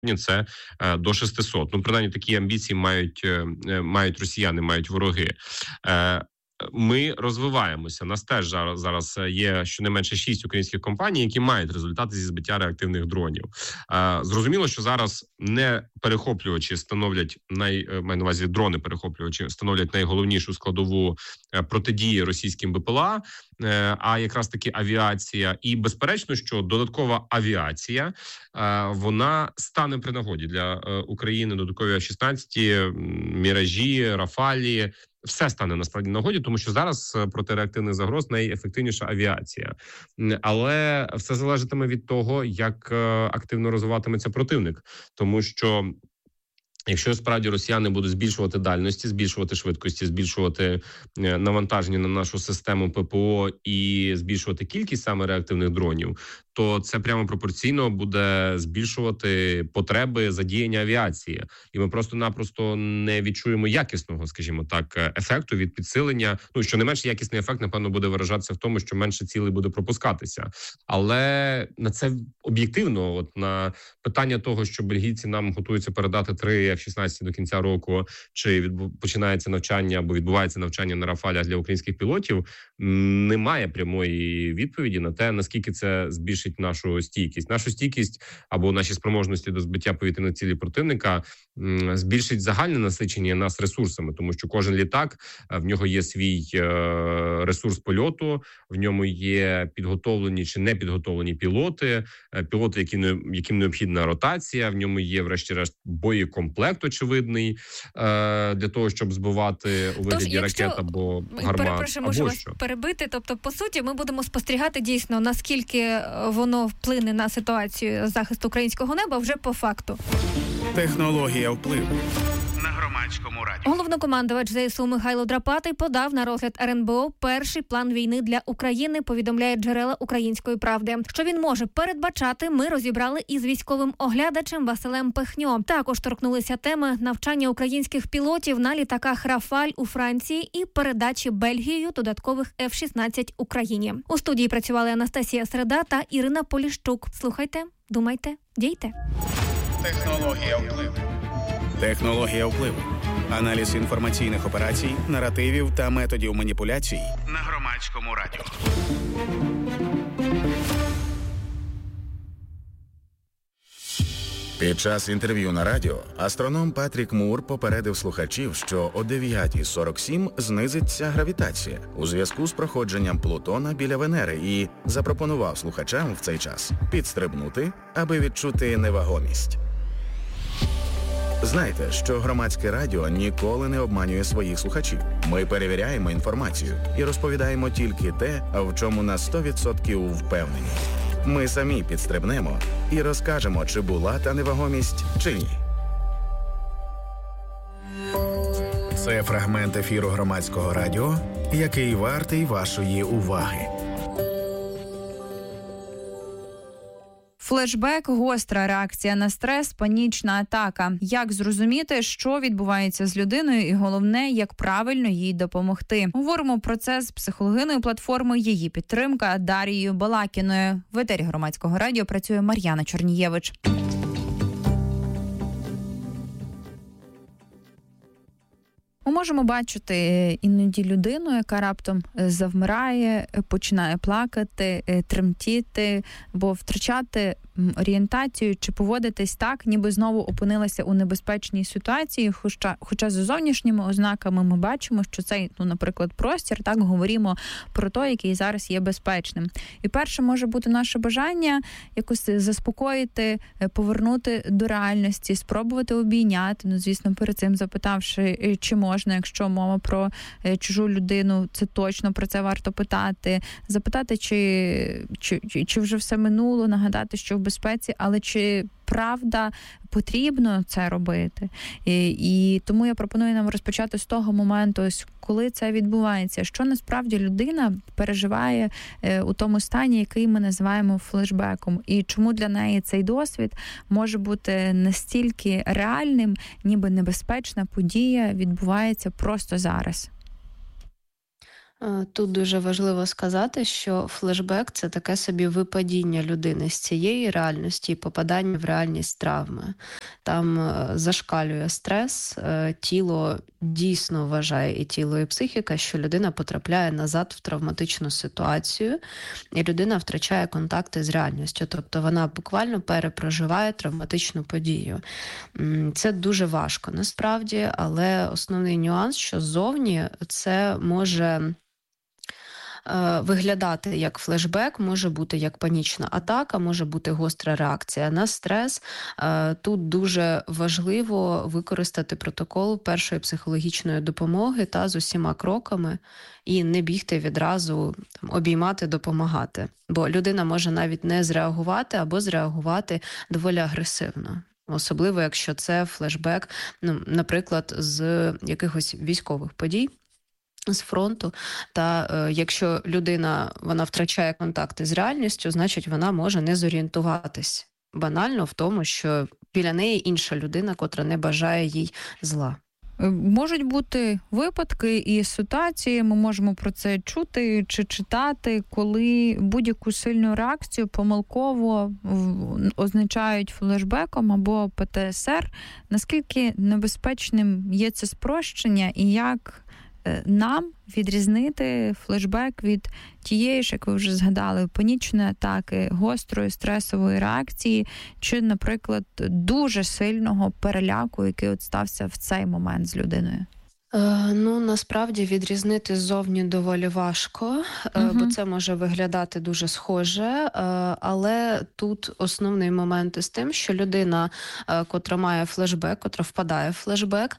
це до 600. Ну, принаймні, такі амбіції мають росіяни, мають вороги. Ми розвиваємося. Нас теж зараз є щонайменше 6 українських компаній, які мають результати зі збиття реактивних дронів. Зрозуміло, що зараз не перехоплювачі становлять маю на увазі дрони-перехоплювачі становлять найголовнішу складову протидії російським БПЛА, а якраз таки авіація. І безперечно, що додаткова авіація, вона стане при нагоді для України. Додаткові F-16, Міражі, Рафалі. Все стане насправді в нагоді, тому що зараз проти реактивних загроз найефективніша авіація. Але все залежатиме від того, як активно розвиватиметься противник. Тому що якщо справді росіяни будуть збільшувати дальності, збільшувати швидкості, збільшувати навантаження на нашу систему ППО і збільшувати кількість саме реактивних дронів, то це прямо пропорційно буде збільшувати потреби задіяння авіації. І ми просто-напросто не відчуємо якісного, скажімо так, ефекту від підсилення. Ну, що не менш якісний ефект, напевно, буде виражатися в тому, що менше цілей буде пропускатися. Але на це об'єктивно, от на питання того, що бельгійці нам готуються передати 3 F-16 до кінця року, чи починається навчання або відбувається навчання на Рафалях для українських пілотів, немає прямої відповіді на те, наскільки це збільшить нашу стійкість або наші спроможності до збиття повітряних цілей противника, збільшить загальне насичення нас ресурсами, тому що кожен літак, в нього є свій ресурс польоту, в ньому є підготовлені чи не підготовлені пілоти, яким необхідна ротація, в ньому є, врешті-решт, боєкомплект очевидний для того, щоб збивати у вигляді ракет або гармат. Перепрошую, можу вас перебити. Тобто, по суті, ми будемо спостерігати дійсно, наскільки воно вплине на ситуацію захисту українського неба вже по факту. Технологія впливу на Громадському радіо. Головнокомандувач ЗСУ Михайло Драпатий подав на розгляд РНБО перший план війни для України, повідомляє джерела «Української правди». Що він може передбачати, ми розібрали із військовим оглядачем Василем Пихньо. Також торкнулися теми навчання українських пілотів на літаках «Рафаль» у Франції і передачі Бельгією додаткових F-16 Україні. У студії працювали Анастасія Среда та Ірина Поліщук. Слухайте, думайте, дійте. Технологія впливу. Технологія впливу. Аналіз інформаційних операцій, наративів та методів маніпуляцій на Громадському радіо. Під час інтерв'ю на радіо астроном Патрік Мур попередив слухачів, що о 9:47 знизиться гравітація у зв'язку з проходженням Плутона біля Венери і запропонував слухачам в цей час підстрибнути, аби відчути невагомість. Знайте, що Громадське радіо ніколи не обманює своїх слухачів. Ми перевіряємо інформацію і розповідаємо тільки те, в чому на 100% впевнені. Ми самі підстрибнемо і розкажемо, чи була та невагомість, чи ні. Це фрагмент ефіру Громадського радіо, який вартий вашої уваги. Флешбек – гостра реакція на стрес, панічна атака. Як зрозуміти, що відбувається з людиною і головне, як правильно їй допомогти. Говоримо про це з психологиною платформи «Її підтримка» Дарією Балакіною. В етері Громадського радіо працює Мар'яна Чорнієвич. Ми можемо бачити іноді людину, яка раптом завмирає, починає плакати, тремтіти, або втрачати орієнтацію чи поводитись так, ніби знову опинилася у небезпечній ситуації, хоча за зовнішніми ознаками ми бачимо, що цей, наприклад, простір, так, говоримо про той, який зараз є безпечним. І перше може бути наше бажання якось заспокоїти, повернути до реальності, спробувати обійняти, звісно, перед цим запитавши, чи можна, якщо мова про чужу людину, це точно про це варто питати, запитати, чи вже все минуло, нагадати, що в безпеці, але чи правда потрібно це робити. І тому я пропоную нам розпочати з того моменту, коли це відбувається, що насправді людина переживає у тому стані, який ми називаємо флешбеком, і чому для неї цей досвід може бути настільки реальним, ніби небезпечна подія відбувається просто зараз. Тут дуже важливо сказати, що флешбек – це таке собі випадіння людини з цієї реальності і попадання в реальність травми. Там зашкалює стрес, тіло дійсно вважає, і тіло, і психіка, що людина потрапляє назад в травматичну ситуацію, і людина втрачає контакти з реальністю. Тобто вона буквально перепроживає травматичну подію. Це дуже важко насправді, але основний нюанс, що ззовні це може виглядати як флешбек, може бути як панічна атака, може бути гостра реакція на стрес. Тут дуже важливо використати протокол першої психологічної допомоги та з усіма кроками і не бігти відразу обіймати, допомагати. Бо людина може навіть не зреагувати або зреагувати доволі агресивно. Особливо, якщо це флешбек, наприклад, з якихось військових подій, з фронту, та якщо людина вона втрачає контакти з реальністю, значить вона може не зорієнтуватись банально в тому, що біля неї інша людина, котра не бажає їй зла. Можуть бути випадки і ситуації, ми можемо про це чути чи читати, коли будь-яку сильну реакцію помилково означають флешбеком або ПТСР. Наскільки небезпечним є це спрощення і як нам відрізнити флешбек від тієї ж, як ви вже згадали, панічної атаки, гострої стресової реакції, чи, наприклад, дуже сильного переляку, який от стався в цей момент з людиною? Насправді відрізнити ззовні доволі важко, бо це може виглядати дуже схоже, але тут основний момент із тим, що людина, котра має флешбек, котра впадає в флешбек,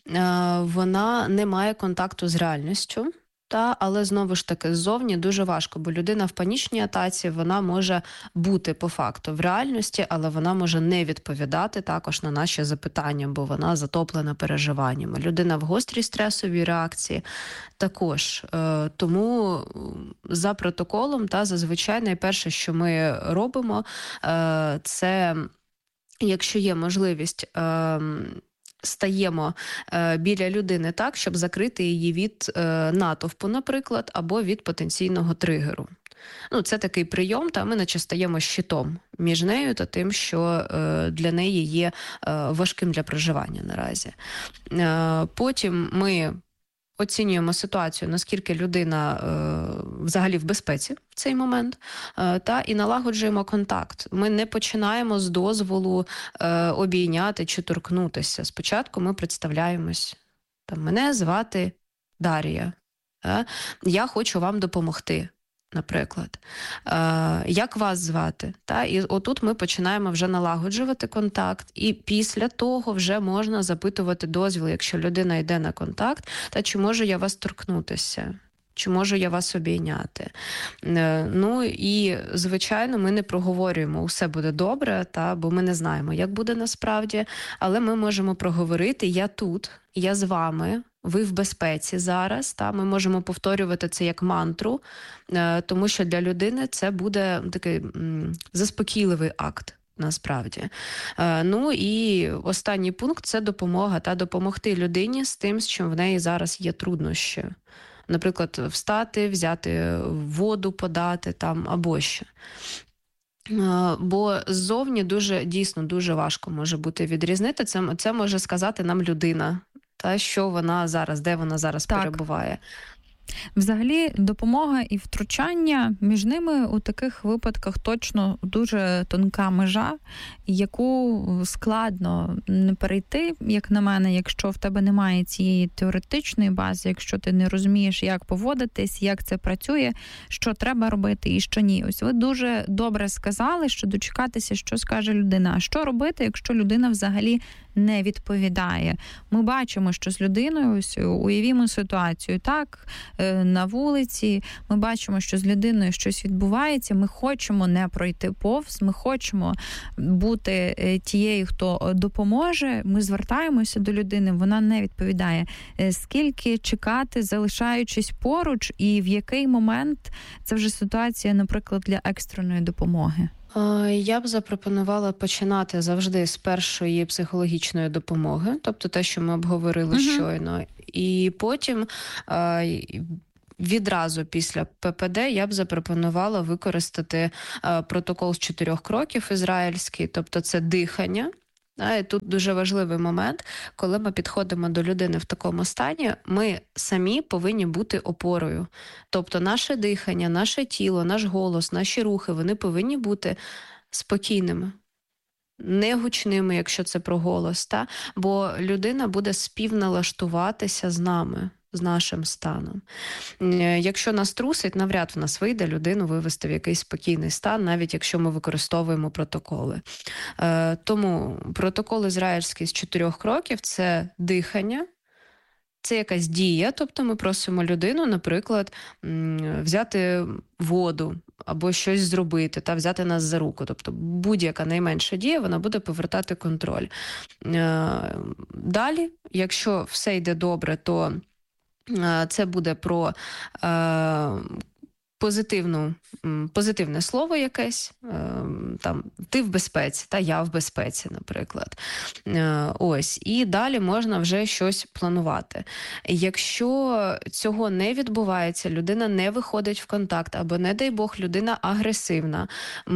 вона не має контакту з реальністю. Але знову ж таки ззовні дуже важко, бо людина в панічній атаці, вона може бути по факту в реальності, але вона може не відповідати також на наші запитання, бо вона затоплена переживаннями. Людина в гострій стресовій реакції також. Тому за протоколом, зазвичай найперше, що ми робимо, це, якщо є можливість, стаємо біля людини так, щоб закрити її від натовпу, наприклад, або від потенційного тригеру. Це такий прийом, ми наче стаємо щитом між нею та тим, що для неї є важким для проживання наразі. Потім ми оцінюємо ситуацію, наскільки людина взагалі в безпеці в цей момент, і налагоджуємо контакт. Ми не починаємо з дозволу обійняти чи торкнутися. Спочатку ми представляємось. Мене звати Дар'я. Я хочу вам допомогти, наприклад. Як вас звати? І отут ми починаємо вже налагоджувати контакт, і після того вже можна запитувати дозвіл, якщо людина йде на контакт, чи можу я вас торкнутися? Чи можу я вас обійняти? І, звичайно, ми не проговорюємо «усе буде добре», бо ми не знаємо, як буде насправді, але ми можемо проговорити «я тут, я з вами», ви в безпеці зараз, ми можемо повторювати це як мантру, тому що для людини це буде такий заспокійливий акт. Насправді. І останній пункт – це допомога, допомогти людині з тим, з чим в неї зараз є труднощі. Наприклад, встати, взяти воду, подати або що. Бо ззовні дійсно дуже важко може бути відрізнити. Це може сказати нам людина, що вона зараз, де вона зараз перебуває. Взагалі, допомога і втручання, між ними у таких випадках точно дуже тонка межа, яку складно не перейти, як на мене, якщо в тебе немає цієї теоретичної бази, якщо ти не розумієш, як поводитись, як це працює, що треба робити і що ні. Ось ви дуже добре сказали, що дочекатися, що скаже людина. А що робити, якщо людина взагалі не відповідає? Ми бачимо, що з людиною, ось уявімо ситуацію, на вулиці, ми бачимо, що з людиною щось відбувається, ми хочемо не пройти повз, ми хочемо бути тією, хто допоможе, ми звертаємося до людини, вона не відповідає. Скільки чекати, залишаючись поруч, і в який момент це вже ситуація, наприклад, для екстреної допомоги? Я б запропонувала починати завжди з першої психологічної допомоги, тобто те, що ми обговорили щойно. І потім відразу після ППД я б запропонувала використати протокол з 4 кроків ізраїльський, тобто це дихання. І тут дуже важливий момент, коли ми підходимо до людини в такому стані, ми самі повинні бути опорою. Тобто наше дихання, наше тіло, наш голос, наші рухи, вони повинні бути спокійними. Не гучними, якщо це про голос, бо людина буде співналаштуватися з нами, з нашим станом. Якщо нас трусить, навряд в нас вийде людину вивести в якийсь спокійний стан, навіть якщо ми використовуємо протоколи. Тому протокол ізраїльський з 4 кроків – це дихання, це якась дія, тобто ми просимо людину, наприклад, взяти воду або щось зробити, взяти нас за руку. Тобто будь-яка найменша дія, вона буде повертати контроль. Далі, якщо все йде добре, то це буде про позитивне слово якесь, там, ти в безпеці, я в безпеці, наприклад. Ось. І далі можна вже щось планувати. Якщо цього не відбувається, людина не виходить в контакт, або, не дай Бог, людина агресивна,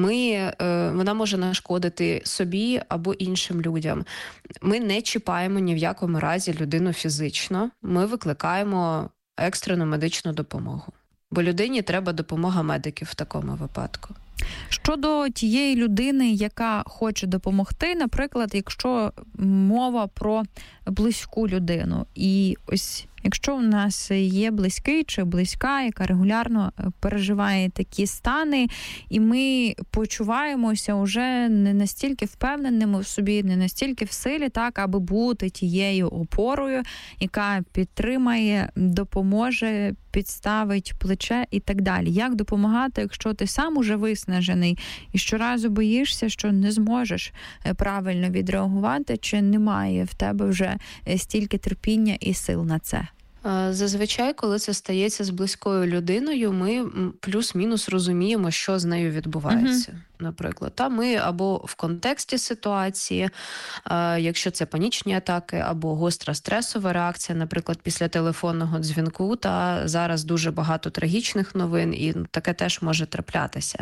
вона може нашкодити собі або іншим людям. Ми не чіпаємо ні в якому разі людину фізично, ми викликаємо екстрену медичну допомогу. Бо людині треба допомога медиків в такому випадку. Щодо тієї людини, яка хоче допомогти, наприклад, якщо мова про близьку людину, і ось якщо у нас є близький чи близька, яка регулярно переживає такі стани, і ми почуваємося вже не настільки впевненими в собі, не настільки в силі, аби бути тією опорою, яка підтримає, допоможе, підставить плече і так далі. Як допомагати, якщо ти сам уже виснажений і щоразу боїшся, що не зможеш правильно відреагувати, чи немає в тебе вже стільки терпіння і сил на це? Зазвичай, коли це стається з близькою людиною, ми плюс-мінус розуміємо, що з нею відбувається. Наприклад, ми або в контексті ситуації, якщо це панічні атаки, або гостра стресова реакція, наприклад, після телефонного дзвінку, зараз дуже багато трагічних новин, і таке теж може траплятися.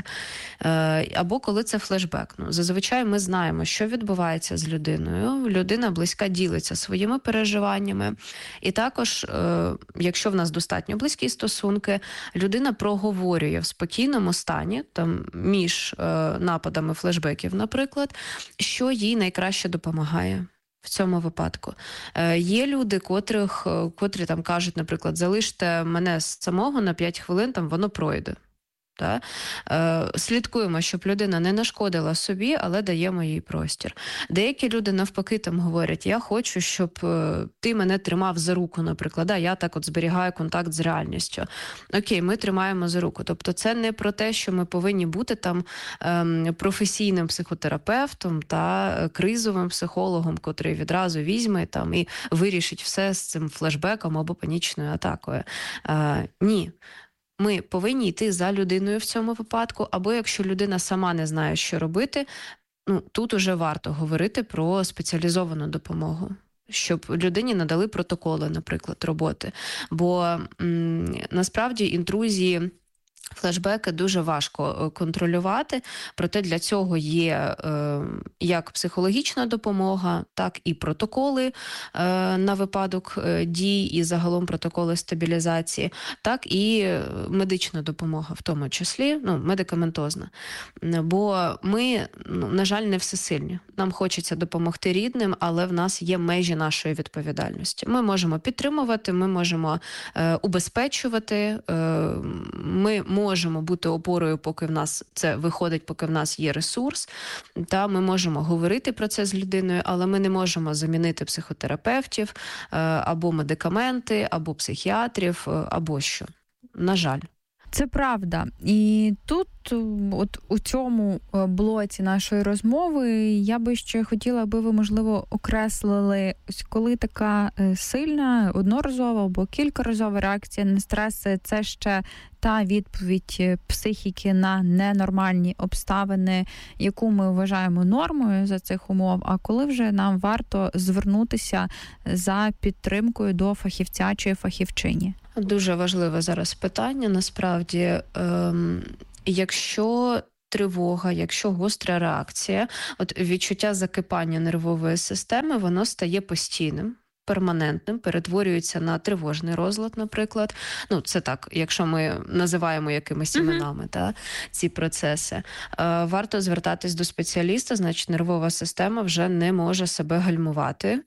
Або коли це флешбек. Зазвичай ми знаємо, що відбувається з людиною. Людина близька ділиться своїми переживаннями. І також, якщо в нас достатньо близькі стосунки, людина проговорює в спокійному стані, там, між нападами флешбеків, наприклад, що їй найкраще допомагає в цьому випадку. Є люди, котрі там кажуть, наприклад, залиште мене самого на 5 хвилин, там воно пройде. Слідкуємо, щоб людина не нашкодила собі, але даємо їй простір. Деякі люди навпаки там говорять, я хочу, щоб ти мене тримав за руку, наприклад. Я так от зберігаю контакт з реальністю. Окей, ми тримаємо за руку. Тобто це не про те, що ми повинні бути там професійним психотерапевтом та кризовим психологом, котрий відразу візьме там і вирішить все з цим флешбеком або панічною атакою. Ні. Ми повинні йти за людиною в цьому випадку, або якщо людина сама не знає, що робити, тут уже варто говорити про спеціалізовану допомогу, щоб людині надали протоколи, наприклад, роботи. Бо насправді інтрузії, флешбеки дуже важко контролювати, проте для цього є як психологічна допомога, так і протоколи на випадок дій і загалом протоколи стабілізації, так і медична допомога, в тому числі, медикаментозна. Бо ми, на жаль, не всесильні. Нам хочеться допомогти рідним, але в нас є межі нашої відповідальності. Ми можемо підтримувати, ми можемо убезпечувати, ми можемо бути опорою, поки в нас це виходить, поки в нас є ресурс. Ми можемо говорити про це з людиною, але ми не можемо замінити психотерапевтів, або медикаменти, або психіатрів, або що. На жаль. Це правда. І тут, от у цьому блоці нашої розмови, я би ще хотіла, аби ви, можливо, окреслили, коли така сильна, одноразова або кількаразова реакція на стрес – це ще та відповідь психіки на ненормальні обставини, яку ми вважаємо нормою за цих умов, а коли вже нам варто звернутися за підтримкою до фахівця чи фахівчині? Дуже важливе зараз питання, насправді. Якщо тривога, якщо гостра реакція, от відчуття закипання нервової системи, воно стає постійним, перманентним, перетворюється на тривожний розлад, наприклад. Ну, це так, якщо ми називаємо якимись іменами ці процеси. Варто звертатись до спеціаліста, значить нервова система вже не може себе гальмувати.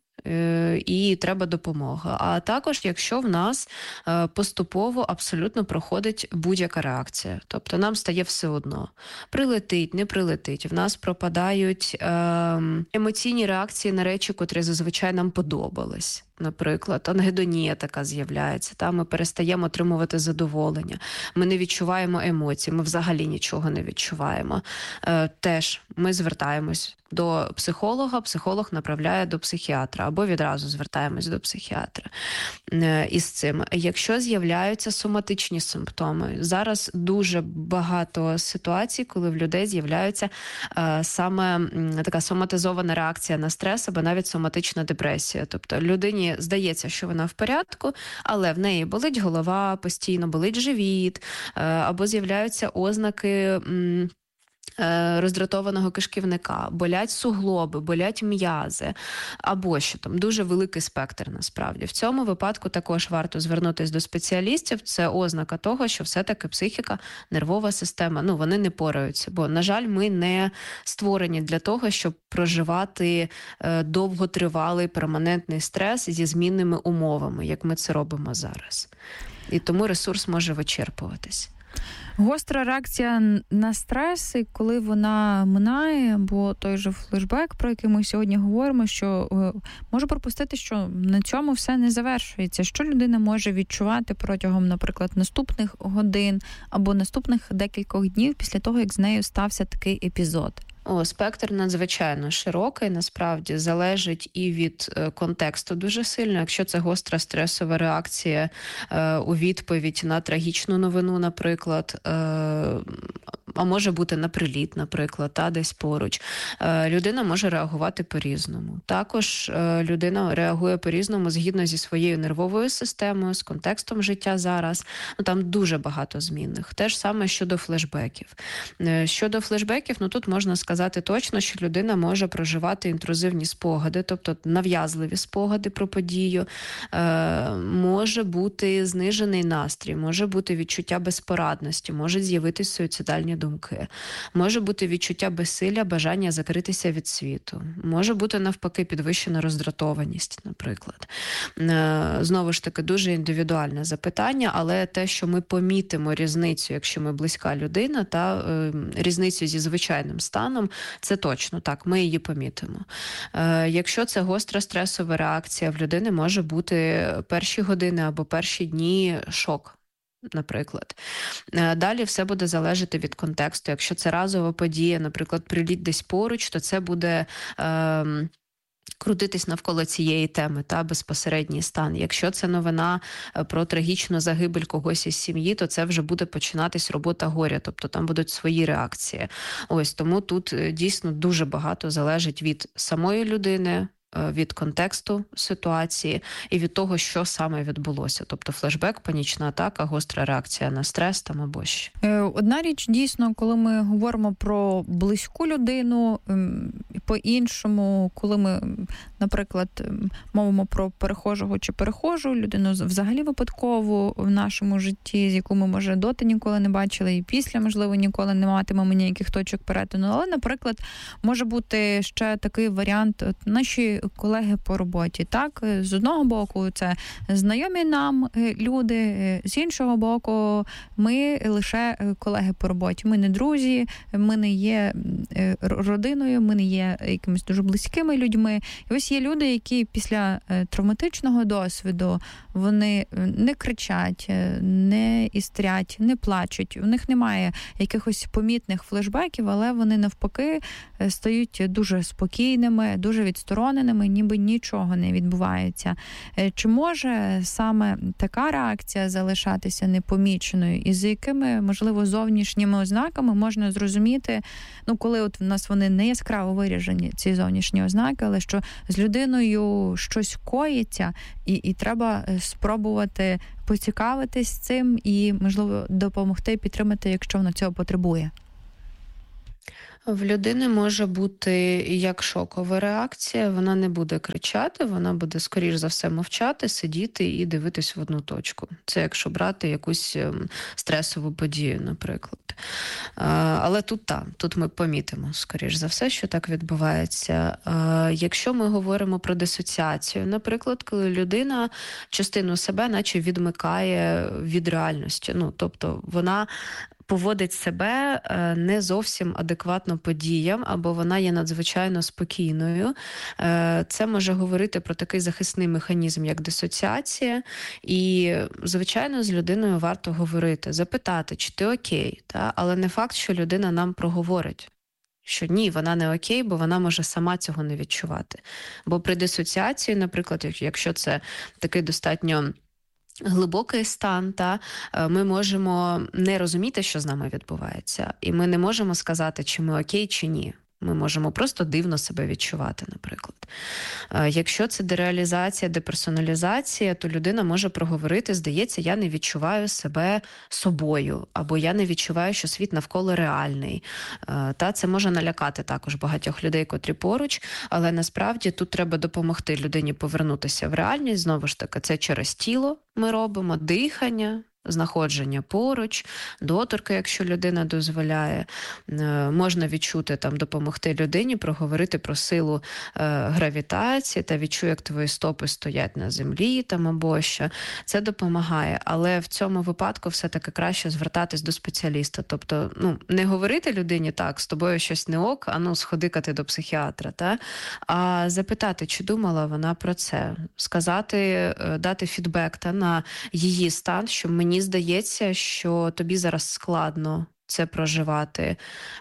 І треба допомога. А також, якщо в нас поступово абсолютно проходить будь-яка реакція. Тобто нам стає все одно. Прилетить, не прилетить. В нас пропадають емоційні реакції на речі, котрі зазвичай нам подобались. Наприклад, ангедонія така з'являється, ми перестаємо отримувати задоволення, ми не відчуваємо емоцій, ми взагалі нічого не відчуваємо. Теж ми звертаємось до психолога, психолог направляє до психіатра, або відразу звертаємось до психіатра із цим. Якщо з'являються соматичні симптоми, зараз дуже багато ситуацій, коли в людей з'являється саме така соматизована реакція на стрес, або навіть соматична депресія. Тобто людині здається, що вона в порядку, але в неї болить голова постійно, болить живіт, або з'являються ознаки роздратованого кишківника, болять суглоби, болять м'язи, або що там, дуже великий спектр насправді. В цьому випадку також варто звернутися до спеціалістів, це ознака того, що все-таки психіка, нервова система, вони не пораються, бо, на жаль, ми не створені для того, щоб проживати довготривалий перманентний стрес зі змінними умовами, як ми це робимо зараз. І тому ресурс може вичерпуватись. Гостра реакція на стрес, коли вона минає, бо той же флешбек, про який ми сьогодні говоримо, що може пропустити, що на цьому все не завершується. Що людина може відчувати протягом, наприклад, наступних годин або наступних декількох днів після того, як з нею стався такий епізод? Спектр надзвичайно широкий, насправді, залежить і від контексту дуже сильно. Якщо це гостра стресова реакція у відповідь на трагічну новину, наприклад, а може бути на приліт, наприклад, десь поруч, людина може реагувати по-різному. Також людина реагує по-різному згідно зі своєю нервовою системою, з контекстом життя зараз. Там дуже багато змінних. Те ж саме щодо флешбеків. Щодо флешбеків, тут можна сказати точно, що людина може проживати інтрузивні спогади, тобто нав'язливі спогади про подію, може бути знижений настрій, може бути відчуття безпорадності, можуть з'явитися суїцидальні думки, може бути відчуття безсилля, бажання закритися від світу, може бути навпаки підвищена роздратованість, наприклад. Знову ж таки, дуже індивідуальне запитання, але те, що ми помітимо різницю, якщо ми близька людина, та різницю зі звичайним станом, це точно так, ми її помітимо. Якщо це гостра стресова реакція, в людини може бути перші години або перші дні шок, наприклад. Далі все буде залежати від контексту. Якщо це разова подія, наприклад, приліт десь поруч, то це буде крутитись навколо цієї теми, безпосередній стан. Якщо це новина про трагічну загибель когось із сім'ї, то це вже буде починатись робота горя, тобто там будуть свої реакції. Тому тут дійсно дуже багато залежить від самої людини, від контексту ситуації і від того, що саме відбулося. Тобто флешбек, панічна атака, гостра реакція на стрес або що. Одна річ, дійсно, коли ми говоримо про близьку людину, по-іншому, коли ми, наприклад, мовимо про перехожого чи перехожу, людину взагалі випадкову в нашому житті, з яку ми, може, доти ніколи не бачили, і після, можливо, ніколи не матимемо ніяких точок перетину. Але, наприклад, може бути ще такий варіант, наші колеги по роботі. Так, з одного боку, це знайомі нам люди, з іншого боку, ми лише колеги по роботі. Ми не друзі, ми не є родиною, ми не є якимись дуже близькими людьми. І ось є люди, які після травматичного досвіду, вони не кричать, не істрять, не плачуть. У них немає якихось помітних флешбеків, але вони навпаки стають дуже спокійними, дуже відстороненими незаміченими, ніби нічого не відбувається. Чи може саме така реакція залишатися непоміченою? І за якими, можливо, зовнішніми ознаками можна зрозуміти, коли от в нас вони не яскраво виражені, ці зовнішні ознаки, але що з людиною щось коїться, і треба спробувати поцікавитись цим і, можливо, допомогти, підтримати, якщо вона цього потребує? В людини може бути як шокова реакція, вона не буде кричати, вона буде, скоріш за все, мовчати, сидіти і дивитись в одну точку. Це якщо брати якусь стресову подію, наприклад. Але тут ми помітимо, скоріш за все, що так відбувається. Якщо ми говоримо про дисоціацію, наприклад, коли людина частину себе наче відмикає від реальності, тобто вона поводить себе не зовсім адекватно подіям, або вона є надзвичайно спокійною. Це може говорити про такий захисний механізм, як дисоціація. І, звичайно, з людиною варто говорити, запитати, чи ти окей, але не факт, що людина нам проговорить. Що ні, вона не окей, бо вона може сама цього не відчувати. Бо при дисоціації, наприклад, якщо це такий достатньо глибокий стан, ми можемо не розуміти, що з нами відбувається. І ми не можемо сказати, чи ми окей, чи ні. Ми можемо просто дивно себе відчувати, наприклад. Якщо це дереалізація, деперсоналізація, то людина може проговорити, здається, я не відчуваю себе собою, або я не відчуваю, що світ навколо реальний. Це може налякати також багатьох людей, котрі поруч, але насправді тут треба допомогти людині повернутися в реальність. Знову ж таки, це через тіло ми робимо, дихання, знаходження поруч, доторки, якщо людина дозволяє. Можна відчути, допомогти людині, проговорити про силу гравітації та відчути, як твої стопи стоять на землі або що. Це допомагає, але в цьому випадку все-таки краще звертатись до спеціаліста. Тобто, не говорити людині, так, з тобою щось не ок, сходи-ка ти до психіатра, а запитати, чи думала вона про це. Сказати, дати фідбек на її стан, що мені здається, що тобі зараз складно це проживати.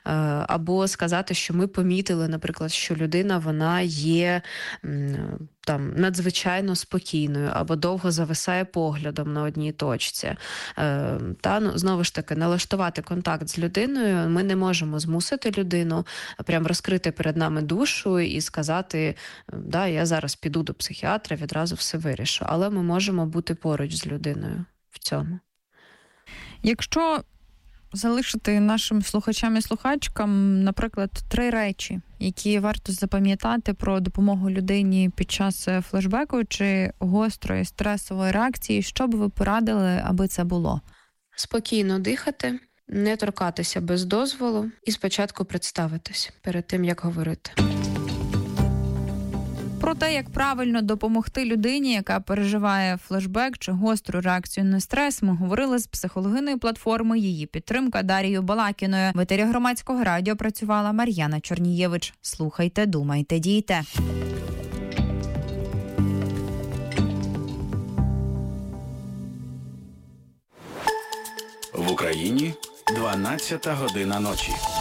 Або сказати, що ми помітили, наприклад, що людина, вона є надзвичайно спокійною, або довго зависає поглядом на одній точці. Знову ж таки, налаштувати контакт з людиною. Ми не можемо змусити людину прям розкрити перед нами душу і сказати, я зараз піду до психіатра, відразу все вирішу. Але ми можемо бути поруч з людиною в цьому. Якщо залишити нашим слухачам і слухачкам, наприклад, 3 речі, які варто запам'ятати про допомогу людині під час флешбеку чи гострої стресової реакції, що б ви порадили, аби це було? Спокійно дихати, не торкатися без дозволу і спочатку представитись перед тим, як говорити. Про те, як правильно допомогти людині, яка переживає флешбек чи гостру реакцію на стрес, ми говорили з психологиною платформи «Її підтримка» Дарією Балакіною. В етері Громадського радіо працювала Мар'яна Чорнієвич. Слухайте, думайте, дійте. В Україні 12 година ночі.